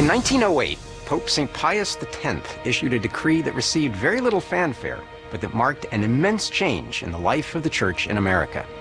In 1908, Pope St. Pius X issued a decree that received very little fanfare, but that marked an immense change in the life of the Church in America.